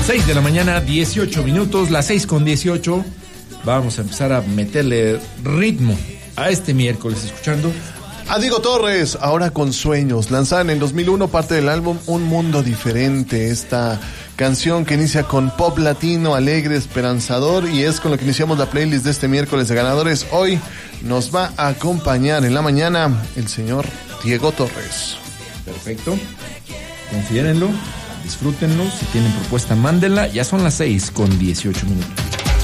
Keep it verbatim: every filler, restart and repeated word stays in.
seis de la mañana, dieciocho minutos, las seis con dieciocho. Vamos a empezar a meterle ritmo a este miércoles, escuchando a Diego Torres, ahora con Sueños, lanzada en el dos mil uno, parte del álbum Un Mundo Diferente. Esta canción que inicia con pop latino, alegre, esperanzador, y es con lo que iniciamos la playlist de este miércoles de ganadores. Hoy nos va a acompañar en la mañana el señor Diego Torres. Perfecto, considérenlo, disfrútenlo, si tienen propuesta, mándenla. Ya son las seis con dieciocho minutos.